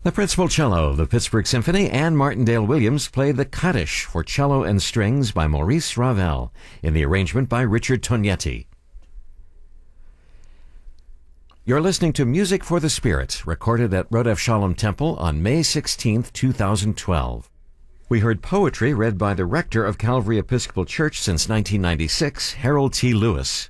The principal cello of the Pittsburgh Symphony, Anne Martindale Williams, played the Kaddish for cello and strings by Maurice Ravel in the arrangement by Richard Tognetti. You're listening to Music for the Spirit, recorded at Rodef Shalom Temple on May 16, 2012. We heard poetry read by the rector of Calvary Episcopal Church since 1996, Harold T. Lewis.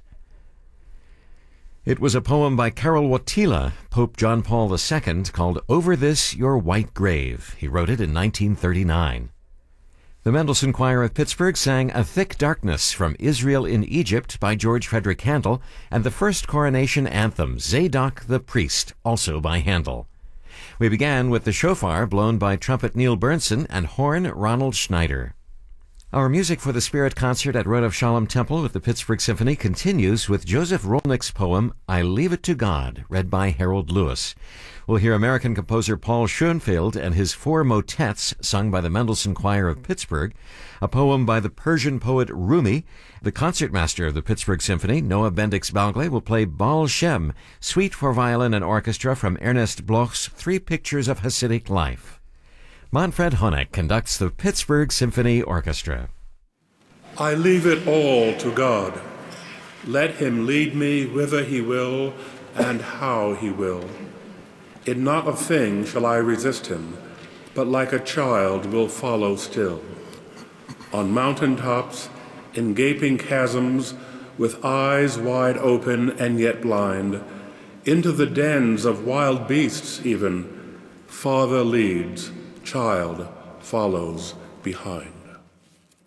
It was a poem by Karol Wojtyla, Pope John Paul II, called Over This Your White Grave. He wrote it in 1939. The Mendelssohn Choir of Pittsburgh sang A Thick Darkness from Israel in Egypt by George Frederick Handel, and the first coronation anthem, Zadok the Priest, also by Handel. We began with the shofar blown by trumpet Neil Bernson and horn Ronald Schneider. Our Music for the Spirit concert at Rodef Shalom Temple with the Pittsburgh Symphony continues with Joseph Rolnick's poem, I Leave It to God, read by Harold Lewis. We'll hear American composer Paul Schoenfeld and his 4 motets sung by the Mendelssohn Choir of Pittsburgh, a poem by the Persian poet Rumi. The concertmaster of the Pittsburgh Symphony, Noah Bendix-Balgle, will play Baal Shem, Suite for Violin and Orchestra from Ernest Bloch's 3 Pictures of Hasidic Life. Manfred Honeck conducts the Pittsburgh Symphony Orchestra. I leave it all to God. Let him lead me whither he will and how he will. In not a thing shall I resist him, but like a child will follow still. On mountain tops, in gaping chasms, with eyes wide open and yet blind, into the dens of wild beasts even, Father leads, child follows behind.